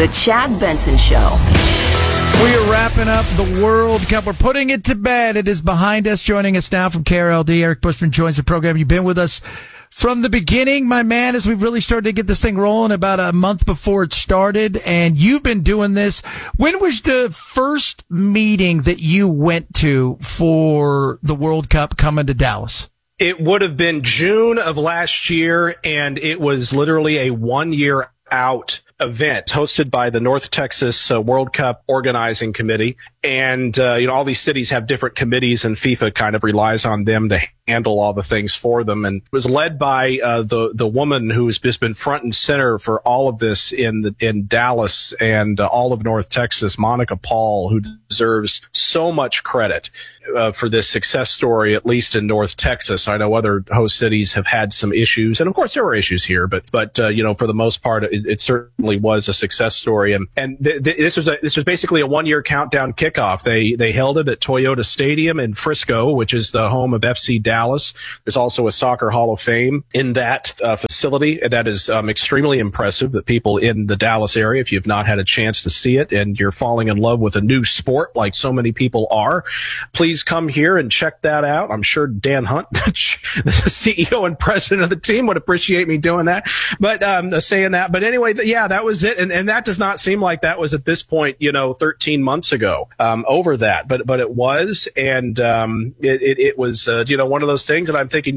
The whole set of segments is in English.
The Chad Benson Show. We are wrapping up the World Cup. We're putting it to bed. It is behind us. Joining us now from KRLD, Eric Bushman joins the program. You've been with us from the beginning, my man, as we've really started to get this thing rolling about a month before it started. And you've been doing this. When was the first meeting that you went to for the World Cup coming to Dallas? It would have been June of last year, and it was literally a 1 year out event hosted by the North Texas World Cup Organizing Committee. And, all these cities have different committees, and FIFA kind of relies on them to handle all the things for them. And it was led by the woman who's just been front and center for all of this in Dallas and all of North Texas, Monica Paul, who deserves so much credit for this success story, at least in North Texas. I know other host cities have had some issues, and of course there were issues here, but for the most part, it certainly was a success story. And this was basically a 1 year countdown kickoff. They held it at Toyota Stadium in Frisco, which is the home of FC Dallas. There's also a Soccer Hall of Fame in that facility. That is extremely impressive that people in the Dallas area, if you've not had a chance to see it and you're falling in love with a new sport like so many people are, please come here and check that out. I'm sure Dan Hunt, the CEO and president of the team, would appreciate me doing that. But saying that. But anyway, that was it. And that does not seem like that was at this point, 13 months ago over that. But it was. And it was, one of those things that I'm thinking,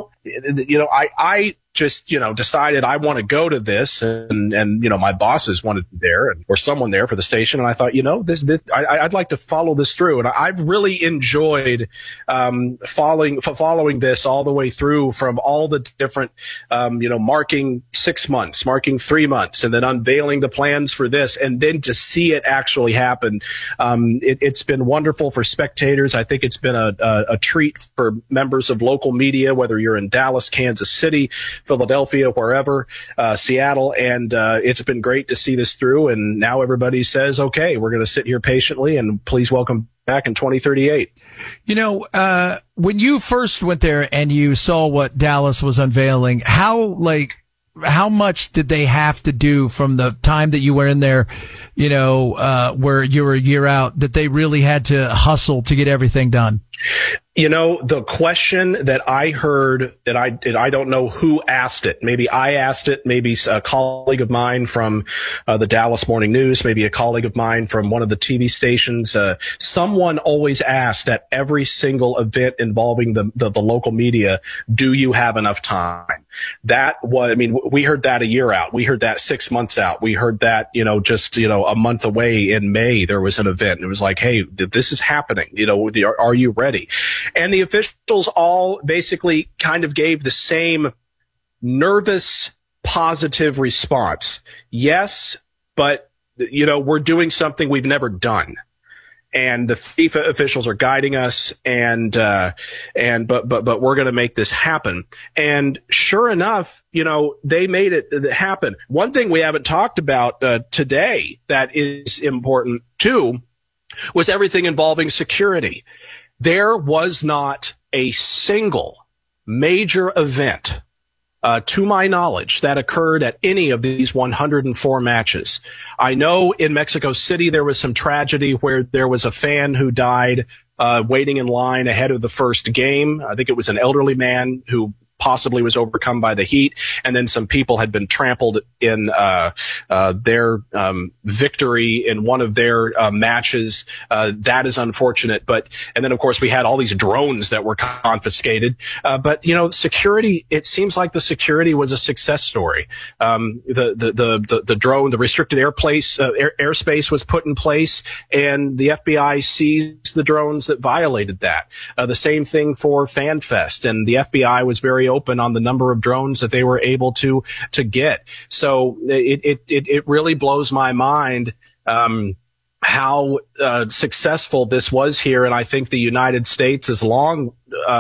I just, decided I want to go to this, and my bosses wanted me there, or someone there for the station. And I thought, I'd like to follow this through. And I've really enjoyed, following this all the way through, from all the different, marking 6 months, marking 3 months, and then unveiling the plans for this. And then to see it actually happen. It's been wonderful for spectators. I think it's been a treat for members of local media, whether you're in Dallas, Kansas City, Philadelphia, wherever, Seattle. And it's been great to see this through. And now everybody says, okay, we're going to sit here patiently, and please welcome back in 2038. When you first went there and you saw what Dallas was unveiling, how much did they have to do from the time that you were in there, where you were a year out, that they really had to hustle to get everything done? The question that I heard, that I don't know who asked it. Maybe I asked it, maybe a colleague of mine from the Dallas Morning News, maybe a colleague of mine from one of the TV stations. Someone always asked at every single event involving the local media, do you have enough time? We heard that a year out. We heard that 6 months out. We heard that, a month away in May, there was an event. It was like, hey, this is happening. Are you ready? And the officials all basically kind of gave the same nervous, positive response. Yes, but, we're doing something we've never done. And the FIFA officials are guiding us, but we're going to make this happen. And sure enough, they made it happen. One thing we haven't talked about today that is important too was everything involving security. There was not a single major event, to my knowledge, that occurred at any of these 104 matches. I know in Mexico City there was some tragedy where there was a fan who died waiting in line ahead of the first game. I think it was an elderly man who possibly was overcome by the heat, and then some people had been trampled in their victory in one of their matches. That is unfortunate. And then of course we had all these drones that were confiscated. But security, it seems like the security was a success story. The drone, the restricted airspace was put in place, and the FBI seized the drones that violated that. The same thing for FanFest, and the FBI was very open on the number of drones that they were able to get. So it really blows my mind how successful this was here. And I think the United States is long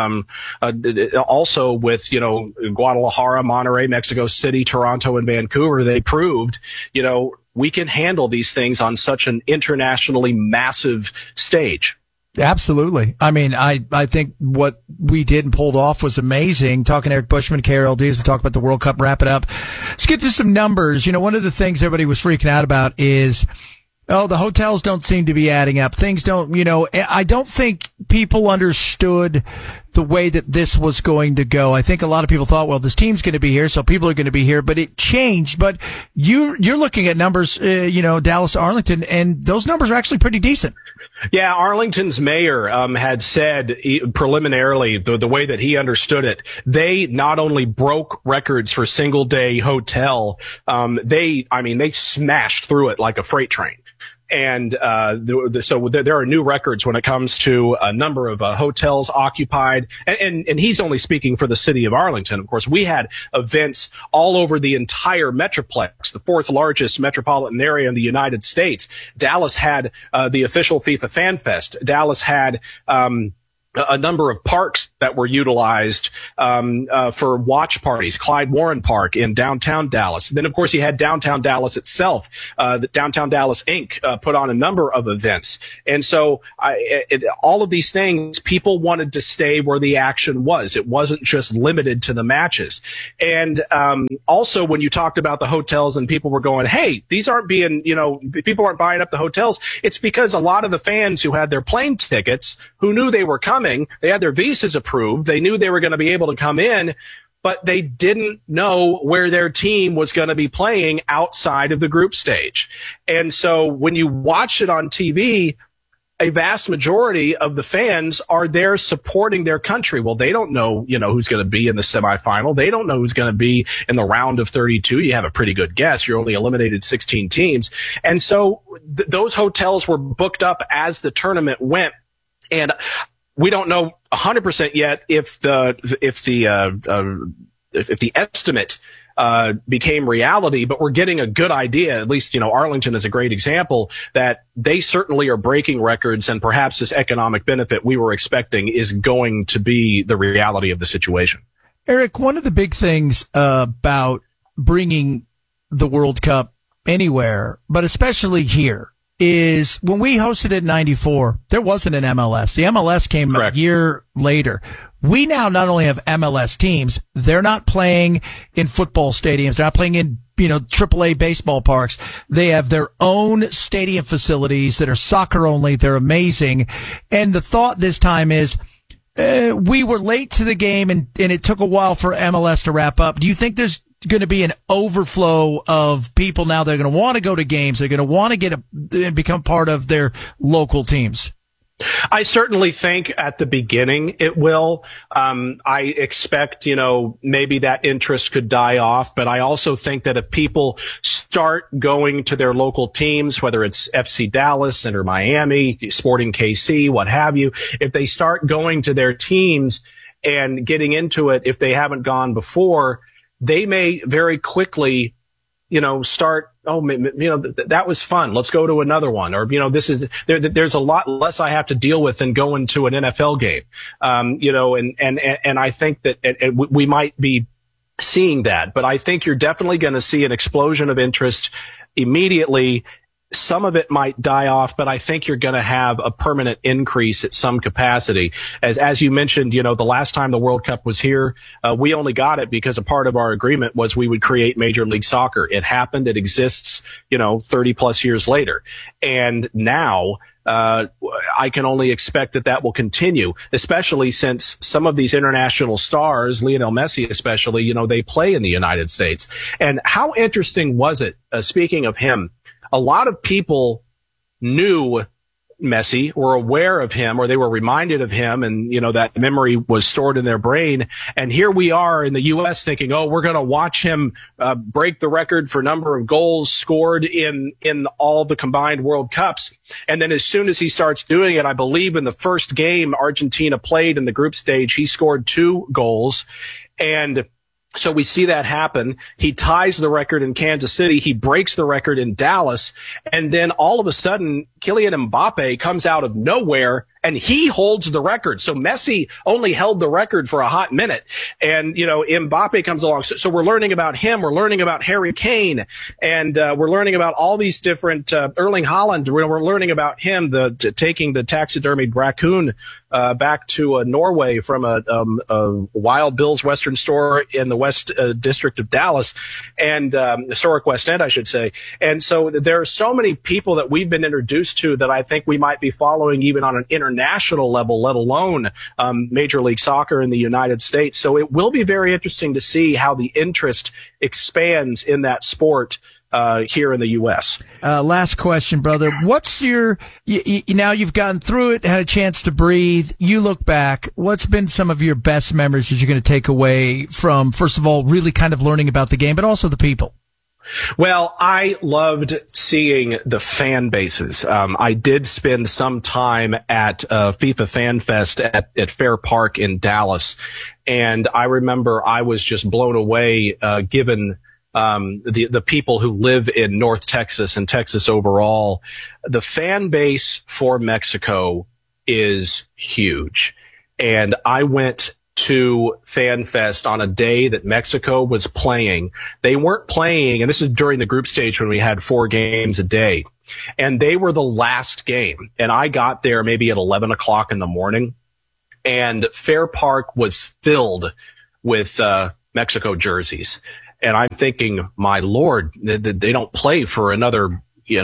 also with Guadalajara, Monterrey, Mexico City, Toronto, and Vancouver. They proved we can handle these things on such an internationally massive stage. Absolutely. I mean, I think what we did and pulled off was amazing. Talking to Eric Bushman, KRLD, as we talk about the World Cup, wrap it up. Let's get to some numbers. One of the things everybody was freaking out about is, the hotels don't seem to be adding up. Things don't, I don't think people understood the way that this was going to go. I think a lot of people thought, well, this team's going to be here, so people are going to be here, but it changed. But you're looking at numbers, Dallas, Arlington, and those numbers are actually pretty decent. Yeah, Arlington's mayor had said preliminarily, the way that he understood it, they not only broke records for single day hotel, they smashed through it like a freight train. And so there are new records when it comes to a number of hotels occupied. And he's only speaking for the city of Arlington. Of course, we had events all over the entire Metroplex, the fourth largest metropolitan area in the United States. Dallas had the official FIFA Fan Fest. Dallas had a number of parks that were utilized for watch parties. Clyde Warren Park in downtown Dallas. And then, of course, you had downtown Dallas itself. The Downtown Dallas Inc. Put on a number of events. And so all of these things, people wanted to stay where the action was. It wasn't just limited to the matches. And also, when you talked about the hotels and people were going, hey, these aren't being, people aren't buying up the hotels, it's because a lot of the fans who had their plane tickets, who knew they were coming, they had their visas approved. They knew they were going to be able to come in, but they didn't know where their team was going to be playing outside of the group stage. And so when you watch it on TV, a vast majority of the fans are there supporting their country. Well, they don't know, who's going to be in the semifinal. They don't know who's going to be in the round of 32. You have a pretty good guess. You're only eliminated 16 teams. And so those hotels were booked up as the tournament went. And we don't know 100% yet if the estimate became reality, but we're getting a good idea. At least, Arlington is a great example that they certainly are breaking records, and perhaps this economic benefit we were expecting is going to be the reality of the situation. Eric, one of the big things about bringing the World Cup anywhere, but especially here, is when we hosted it in 94, there wasn't an MLS. The MLS came Correct. A year later. We now not only have MLS teams, they're not playing in football stadiums. They're not playing in, AAA baseball parks. They have their own stadium facilities that are soccer only. They're amazing. And the thought this time is, we were late to the game and it took a while for MLS to wrap up. Do you think there's going to be an overflow of people now that are going to want to go to games? They're going to want to become part of their local teams. I certainly think at the beginning it will. I expect, maybe that interest could die off, but I also think that if people start going to their local teams, whether it's FC Dallas, Inter Miami, Sporting KC, what have you, if they start going to their teams and getting into it, if they haven't gone before, they may very quickly, start, that was fun. Let's go to another one. Or, there's a lot less I have to deal with than going to an NFL game. And I think that we might be seeing that, but I think you're definitely going to see an explosion of interest immediately. Some of it might die off, but I think you're going to have a permanent increase at some capacity. As you mentioned, the last time the World Cup was here, we only got it because a part of our agreement was we would create Major League Soccer. It happened. It exists, 30 plus years later. And now, I can only expect that will continue, especially since some of these international stars, Lionel Messi especially, they play in the United States. And how interesting was it, speaking of him, a lot of people knew Messi, were aware of him, or they were reminded of him, and, that memory was stored in their brain. And here we are in the U.S. thinking, we're going to watch him break the record for number of goals scored in all the combined World Cups. And then as soon as he starts doing it, I believe in the first game Argentina played in the group stage, he scored 2 goals. And so we see that happen. He ties the record in Kansas City. He breaks the record in Dallas. And then all of a sudden, Kylian Mbappe comes out of nowhere and he holds the record. So Messi only held the record for a hot minute. And, Mbappe comes along. So we're learning about him. We're learning about Harry Kane. And we're learning about all these different Erling Haaland. We're learning about him, taking the taxidermied raccoon back to Norway from a Wild Bill's Western store in the West District of Dallas, and historic West End, I should say. And so there are so many people that we've been introduced to that I think we might be following even on an international level, let alone Major League Soccer in the United States. So it will be very interesting to see how the interest expands in that sport here in the U.S. Last question, brother. What's now you've gotten through it, had a chance to breathe. You look back. What's been some of your best memories that you're going to take away from, first of all, really kind of learning about the game, but also the people? Well, I loved seeing the fan bases. I did spend some time at FIFA Fan Fest at Fair Park in Dallas, and I remember I was just blown away, given the people who live in North Texas and Texas overall. The fan base for Mexico is huge. And I went to Fan Fest on a day that Mexico was playing. They weren't playing, and this is during the group stage when we had 4 games a day. And they were the last game. And I got there maybe at 11 o'clock in the morning. And Fair Park was filled with Mexico jerseys. And I'm thinking, my Lord, they don't play for another,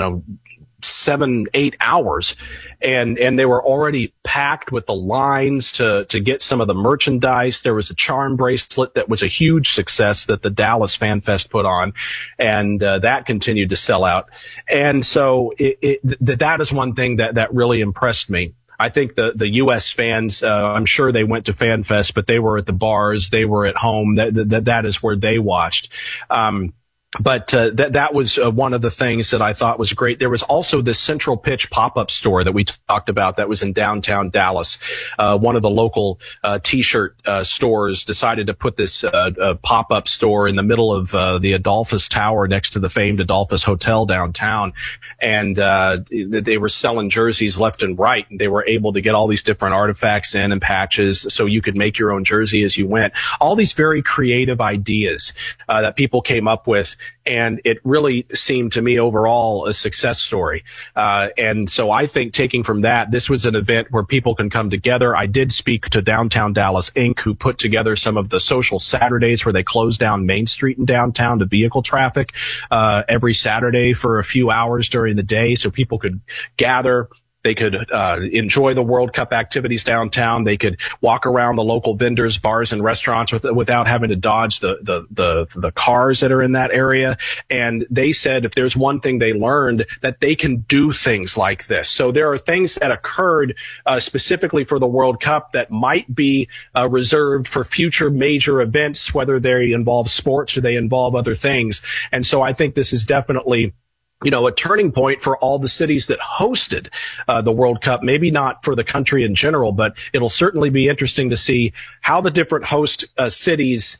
7-8 hours. And they were already packed with the lines to get some of the merchandise. There was a charm bracelet that was a huge success that the Dallas Fan Fest put on. And that continued to sell out. And so that is one thing that really impressed me. I think the U.S. fans, I'm sure they went to Fan Fest, but they were at the bars, they were at home. That is where they watched. But that was one of the things that I thought was great. There was also this Central Pitch pop-up store that we talked about that was in downtown Dallas. One of the local T-shirt stores decided to put this pop-up store in the middle of the Adolphus Tower next to the famed Adolphus Hotel downtown. And they were selling jerseys left and right. They were able to get all these different artifacts in and patches so you could make your own jersey as you went. All these very creative ideas that people came up with. And it really seemed to me overall a success story. And so I think taking from that, this was an event where people can come together. I did speak to Downtown Dallas Inc., who put together some of the social Saturdays where they closed down Main Street in downtown to vehicle traffic every Saturday for a few hours during the day so people could gather. They could enjoy the World Cup activities downtown. They could walk around the local vendors, bars, and restaurants without having to dodge the cars that are in that area. And they said if there's one thing they learned, that they can do things like this. So there are things that occurred specifically for the World Cup that might be reserved for future major events, whether they involve sports or they involve other things. And so I think this is definitely a turning point for all the cities that hosted the World Cup. Maybe not for the country in general, but it'll certainly be interesting to see how the different host cities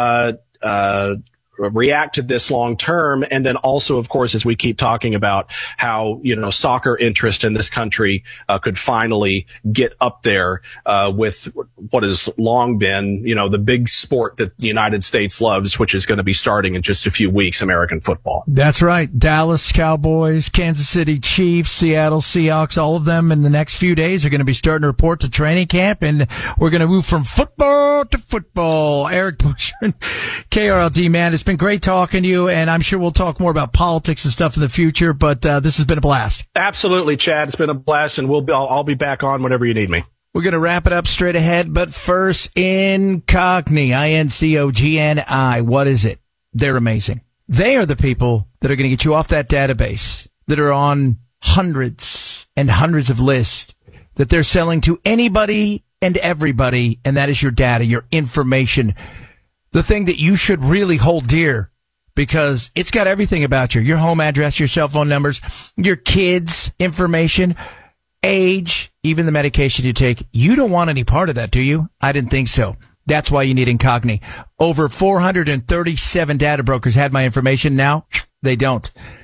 react to this long term. And then also, of course, as we keep talking about how, soccer interest in this country could finally get up there with what has long been, the big sport that the United States loves, which is going to be starting in just a few weeks, American football. That's right. Dallas Cowboys, Kansas City Chiefs, Seattle Seahawks, all of them in the next few days are going to be starting to report to training camp, and we're going to move from football to football. Eric Bushman, KRLD, man, it's been great talking to you, and I'm sure we'll talk more about politics and stuff in the future, but this has been a blast. Absolutely, Chad. It's been a blast, and I'll be back on whenever you need me. We're going to wrap it up straight ahead, but first, Incogni, INCOGNI. What is it? They're amazing. They are the people that are going to get you off that database that are on hundreds and hundreds of lists that they're selling to anybody and everybody, and that is your data, your information, the thing that you should really hold dear, because it's got everything about you, your home address, your cell phone numbers, your kids' information, age, even the medication you take. You don't want any part of that, do you? I didn't think so. That's why you need Incogni. Over 437 data brokers had my information. Now they don't.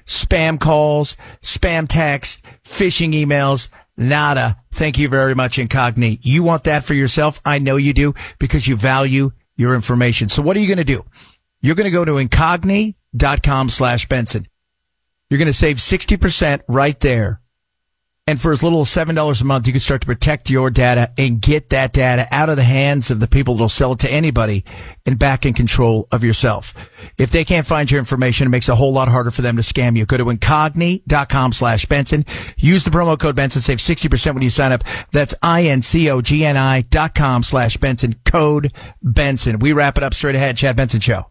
spam calls, spam texts, phishing emails. Nada. Thank you very much, Incogni. You want that for yourself? I know you do, because you value your information. So what are you going to do? You're going to go to Incogni.com/Benson. You're going to save 60% right there. And for as little as $7 a month, you can start to protect your data and get that data out of the hands of the people that will sell it to anybody and back in control of yourself. If they can't find your information, it makes it a whole lot harder for them to scam you. Go to Incogni.com/Benson. Use the promo code Benson. Save 60% when you sign up. That's INCOGNI.com/Benson. Code Benson. We wrap it up straight ahead. Chad Benson Show.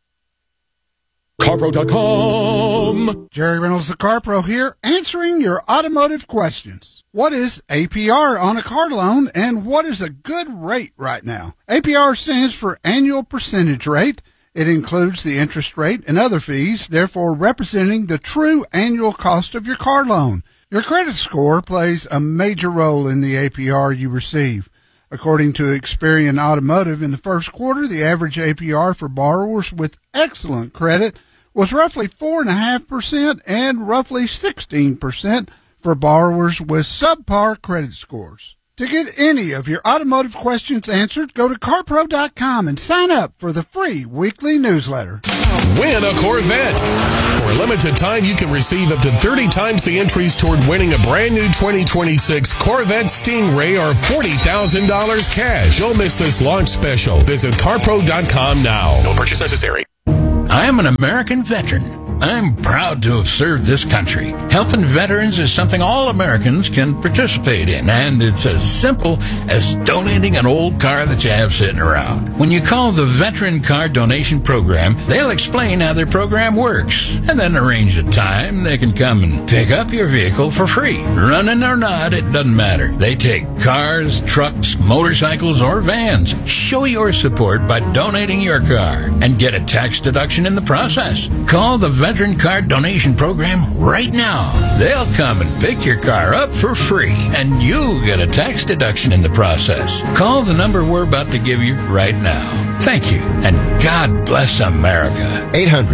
CarPro.com. Jerry Reynolds, the CarPro here, answering your automotive questions. What is APR on a car loan, and what is a good rate right now? APR stands for annual percentage rate. It includes the interest rate and other fees, therefore representing the true annual cost of your car loan. Your credit score plays a major role in the APR you receive. According to Experian Automotive, in the first quarter, the average APR for borrowers with excellent credit was roughly 4.5% and roughly 16% for borrowers with subpar credit scores. To get any of your automotive questions answered, go to CarPro.com and sign up for the free weekly newsletter. Win a Corvette. For a limited time, you can receive up to 30 times the entries toward winning a brand new 2026 Corvette Stingray or $40,000 cash. Don't miss this launch special. Visit CarPro.com now. No purchase necessary. I am an American veteran. I'm proud to have served this country. Helping veterans is something all Americans can participate in, and it's as simple as donating an old car that you have sitting around. When you call the Veteran Car Donation Program, they'll explain how their program works, and then arrange a time they can come and pick up your vehicle for free. Running or not, it doesn't matter. They take cars, trucks, motorcycles, or vans. Show your support by donating your car and get a tax deduction in the process. Call the Veteran Car Donation Program right now. They'll come and pick your car up for free, and you get a tax deduction in the process. Call the number we're about to give you right now. Thank you, and God bless America.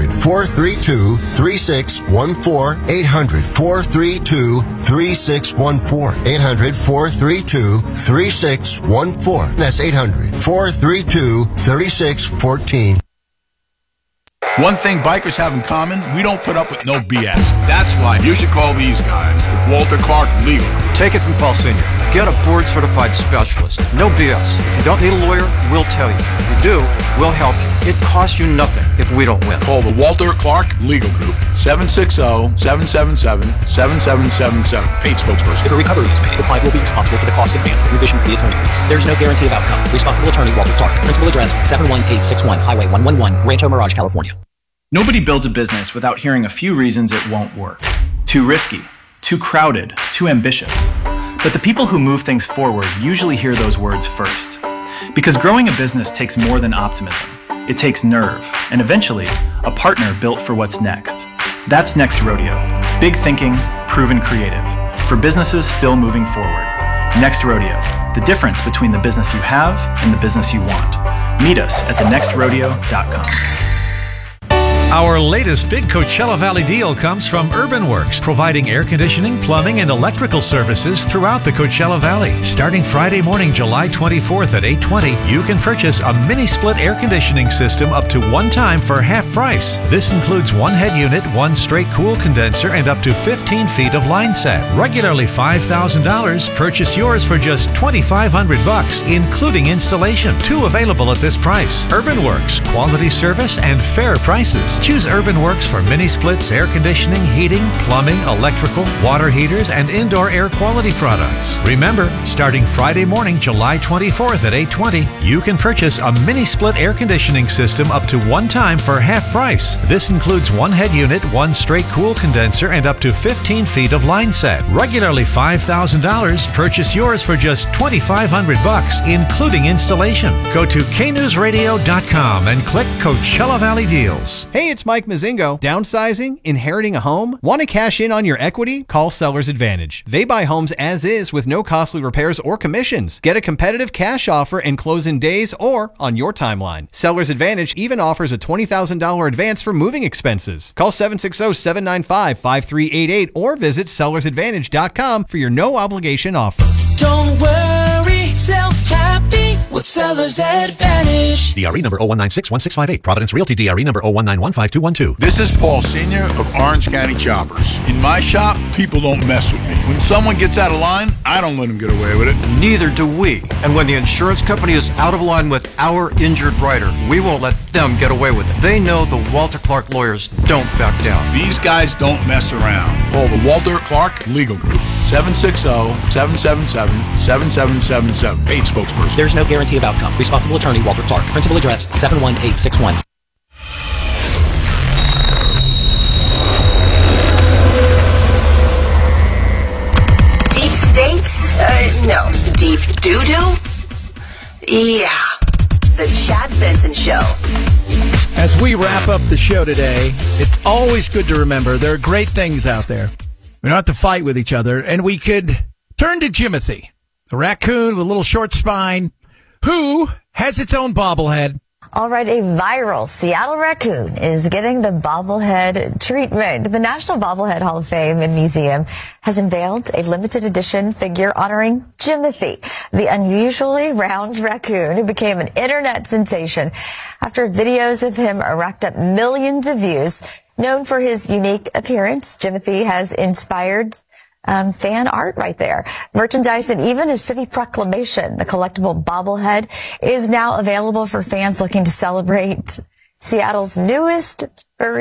800-432-3614. 800-432-3614. 800-432-3614. That's 800-432-3614. One thing bikers have in common, we don't put up with no BS. That's why you should call these guys, Walter Clark Legal. Take it from Paul Sr. Get a board-certified specialist. No BS. If you don't need a lawyer, we'll tell you. If you do, we'll help you. It costs you nothing if we don't win. Call the Walter Clark Legal Group, 760-777-7777. Paid spokesperson. If a recovery is made, the client will be responsible for the cost advance and revision fee attorney fees. There is no guarantee of outcome. Responsible attorney Walter Clark. Principal address 71861 Highway 111, Rancho Mirage, California. Nobody builds a business without hearing a few reasons it won't work. Too risky, too crowded, too ambitious. But the people who move things forward usually hear those words first. Because growing a business takes more than optimism. It takes nerve, and eventually, a partner built for what's next. That's Next Rodeo. Big thinking, proven creative. For businesses still moving forward. Next Rodeo. The difference between the business you have and the business you want. Meet us at thenextrodeo.com. Our latest big Coachella Valley deal comes from UrbanWorks, providing air conditioning, plumbing, and electrical services throughout the Coachella Valley. Starting Friday morning, July 24th at 8:20, you can purchase a mini-split air conditioning system up to one time for half price. This includes one head unit, one straight cool condenser, and up to 15 feet of line set. Regularly $5,000, purchase yours for just $2,500, including installation. Two available at this price. UrbanWorks, quality service and fair prices. Choose UrbanWorks for mini splits, air conditioning, heating, plumbing, electrical, water heaters, and indoor air quality products. Remember, starting Friday morning, July 24th at 8:20, you can purchase a mini split air conditioning system up to one time for half price. This includes one head unit, one straight cool condenser, and up to 15 feet of line set. Regularly $5,000, purchase yours for just $2,500, including installation. Go to knewsradio.com and click Coachella Valley Deals. Hey, Hey, it's Mike Mazingo. Downsizing? Inheriting a home? Want to cash in on your equity? Call Sellers Advantage. They buy homes as is with no costly repairs or commissions. Get a competitive cash offer and close in days or on your timeline. Sellers Advantage even offers a $20,000 advance for moving expenses. Call 760-795-5388 or visit sellersadvantage.com for your no obligation offer. Don't worry, sell happy with Sellers Advantage. DRE number 01961658. Providence Realty DRE number 019152212. This is Paul Sr. of Orange County Choppers. In my shop, people don't mess with me. When someone gets out of line, I don't let them get away with it. Neither do we. And when the insurance company is out of line with our injured rider, we won't let them get away with it. They know the Walter Clark lawyers don't back down. These guys don't mess around. Call the Walter Clark Legal Group. 760-777-7777. Paid spokesperson. There's no guarantee of outcome. Responsible attorney Walter Clark. Principal address 71861. Deep states? No. Deep doo-doo? Yeah. The Chad Benson Show. As we wrap up the show today, it's always good to remember there are great things out there. We don't have to fight with each other, and we could turn to Jimothy, the raccoon with a little short spine, who has its own bobblehead. All right, a viral Seattle raccoon is getting the bobblehead treatment. The National Bobblehead Hall of Fame and Museum has unveiled a limited edition figure honoring Jimothy, the unusually round raccoon who became an internet sensation after videos of him racked up millions of views. Known for his unique appearance, Jimothy has inspired fan art right there. Merchandise and even a city proclamation. The collectible bobblehead is now available for fans looking to celebrate Seattle's newest